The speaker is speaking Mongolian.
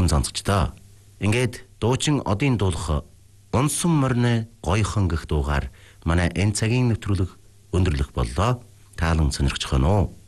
сайхан сонсогчдоо. Ингээд дуучин одын дуулах унсан морины гойхон гэх дуугаар манай энэ цагийн нэвтрүүлэг өндөрлөх боллоо. Таалан сонирхож байна уу?